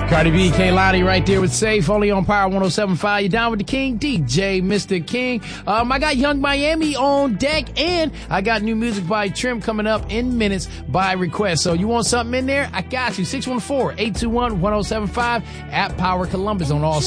Cardi B, Kehlani right there with Safe, only on Power 107.5. You're down with the King, DJ Mr. King. I got Young Miami on deck, and I got new music by Trim coming up in minutes by request. So you want something in there? I got you. 614-821-1075 at Power Columbus on all